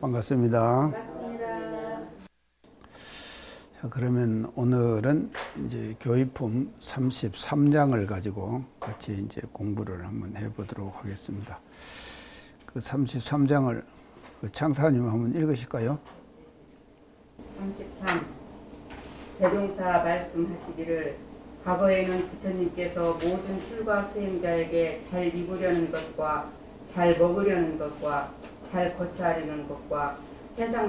반갑습니다. 반갑습니다. 자, 그러면 오늘은 이제 교의품 33장을 가지고 같이 이제 공부를 한번 해보도록 하겠습니다. 그 33장을 창사님 한번 읽으실까요? 33. 대종사 말씀하시기를 과거에는 부처님께서 모든 출가 수행자에게 잘 입으려는 것과 잘 먹으려는 것과 잘 거처하려는 것과 세상